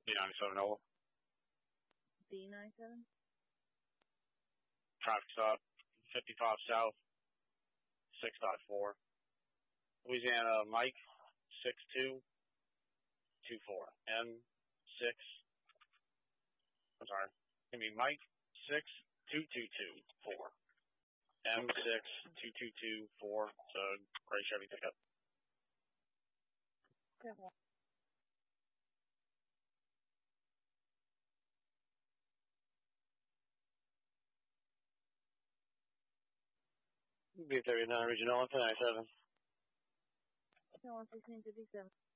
B97 Nova. B97? Traffic stop, 55 South, 6.4. Louisiana Mike, 6224. M6. I'm sorry. Give me Mike, 62224. M62224. So, gray Chevy pickup. Okay. B39 Regional 197. No, 1657.